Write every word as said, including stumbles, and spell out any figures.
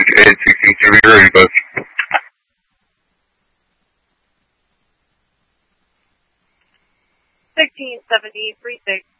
Bridge eight sixteen three, ready, bus. sixteen seventy, three six.